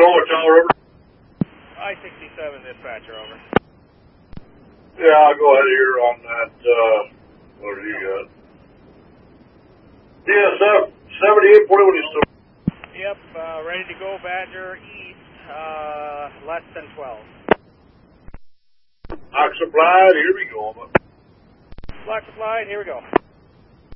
Tower Tower, over. I-67 dispatcher, over. Yeah, I'll go ahead here on that, what do you got? Yeah, 7841 is still. Yep, ready to go, Badger, east, less than 12. Lock supplied, here we go. Lock supplied, here we go.